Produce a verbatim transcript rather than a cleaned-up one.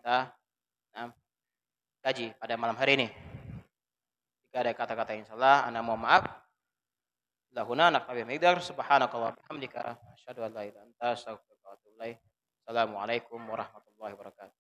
kita nah, kaji pada malam hari ini. Jika ada kata-kata yang salah, ana mohon maaf. Lahuna naktabi migdar subhanakallah bihamdika asyhadu an la ilaha illa anta astaghfiruka wa atubu ilaik. Assalamualaikum warahmatullahi wabarakatuh.